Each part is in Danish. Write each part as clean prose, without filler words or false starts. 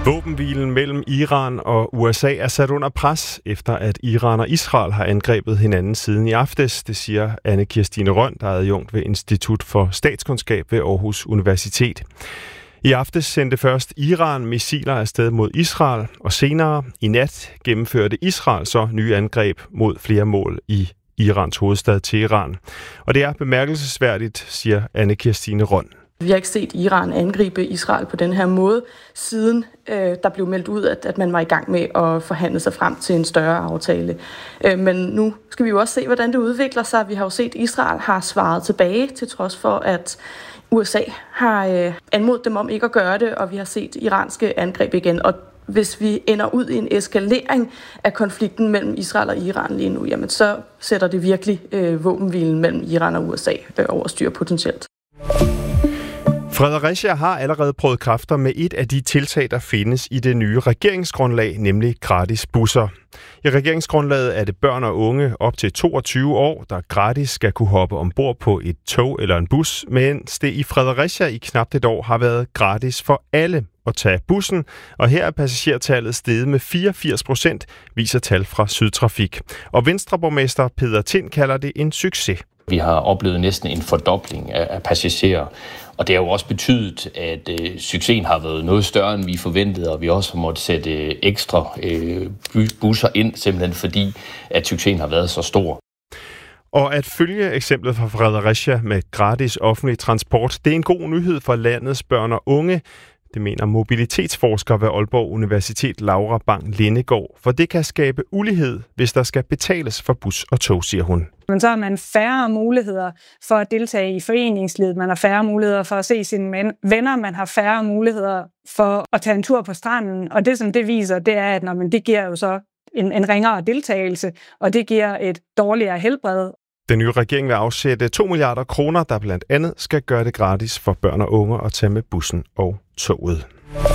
Våbenhvilen mellem Iran og USA er sat under pres, efter at Iran og Israel har angrebet hinanden siden i aftes. Det siger Anne Kirstine Rønn, der er adjunkt ved Institut for Statskundskab ved Aarhus Universitet. I aftes sendte først Iran missiler afsted mod Israel, og senere i nat gennemførte Israel så nye angreb mod flere mål i Irans hovedstad Teheran. Og det er bemærkelsesværdigt, siger Anne Kirstine Rønn. Vi har ikke set Iran angribe Israel på den her måde, siden der blev meldt ud, at man var i gang med at forhandle sig frem til en større aftale. Men nu skal vi jo også se, hvordan det udvikler sig. Vi har jo set, at Israel har svaret tilbage, til trods for, at USA har anmodet dem om ikke at gøre det, og vi har set iranske angreb igen. Og hvis vi ender ud i en eskalering af konflikten mellem Israel og Iran lige nu, jamen så sætter det virkelig våbenhvilen mellem Iran og USA over styr potentielt. Fredericia har allerede prøvet kræfter med et af de tiltag, der findes i det nye regeringsgrundlag, nemlig gratis busser. I regeringsgrundlaget er det børn og unge op til 22 år, der gratis skal kunne hoppe ombord på et tog eller en bus, mens det i Fredericia i knap et år har været gratis for alle at tage bussen, og her er passagertallet steget med 84%, viser tal fra Sydtrafik. Og Venstreborgmester Peter Tind kalder det en succes. Vi har oplevet næsten en fordobling af passagerer, og det har jo også betydet, at succesen har været noget større, end vi forventede, og vi også har måttet sætte ekstra busser ind, simpelthen fordi, at succesen har været så stor. Og at følge eksemplet fra Fredericia med gratis offentlig transport, det er en god nyhed for landets børn og unge. Det mener mobilitetsforsker ved Aalborg Universitet Laura Bang Lindegaard, for det kan skabe ulighed, hvis der skal betales for bus og tog, siger hun. Men så har man færre muligheder for at deltage i foreningslivet, man har færre muligheder for at se sine venner, man har færre muligheder for at tage en tur på stranden, og det som det viser, det er, at det giver jo så en ringere deltagelse, og det giver et dårligere helbred. Den nye regering vil afsætte 2 milliarder kroner, der blandt andet skal gøre det gratis for børn og unge at tage med bussen og toget.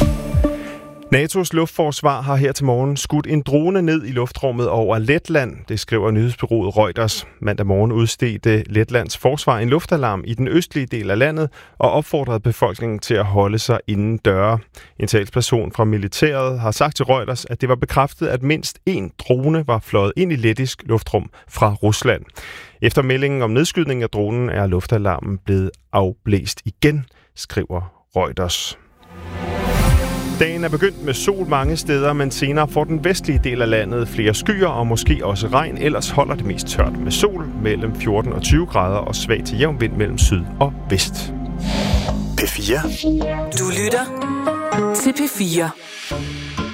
NATO's luftforsvar har her til morgen skudt en drone ned i luftrummet over Letland, det skriver nyhedsbureauet Reuters. Mandag morgen udstedte Letlands forsvar en luftalarm i den østlige del af landet og opfordrede befolkningen til at holde sig inden døre. En talsperson fra militæret har sagt til Reuters, at det var bekræftet, at mindst én drone var fløjet ind i lettisk luftrum fra Rusland. Efter meldingen om nedskydning af dronen er luftalarmen blevet afblæst igen, skriver Reuters. Dagen er begyndt med sol mange steder, men senere får den vestlige del af landet flere skyer og måske også regn. Ellers holder det mest tørt med sol mellem 14 og 20 grader og svag til jævn vind mellem syd og vest. P4. Du lytter til P4.